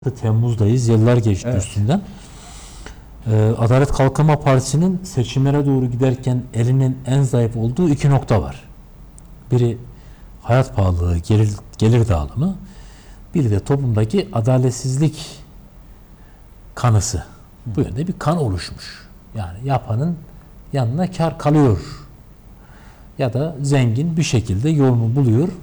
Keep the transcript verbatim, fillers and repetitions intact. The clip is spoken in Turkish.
Temmuz'dayız. Yıllar geçti Evet. üstünden. Ee, Adalet Kalkınma Partisi'nin seçimlere doğru giderken elinin en zayıf olduğu iki nokta var. Biri hayat pahalılığı, gelir, gelir dağılımı. Biri de toplumdaki adaletsizlik kanısı. Bu yönde bir kan oluşmuş. Yani yapanın yanına kar kalıyor. Ya da zengin bir şekilde yolunu buluyor.